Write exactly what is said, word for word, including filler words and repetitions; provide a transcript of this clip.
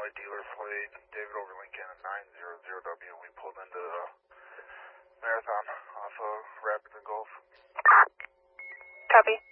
Illinois dealer plate, David over Lincoln nine zero zero W. We pulled into the Marathon off of Rapids and Gulf. Copy.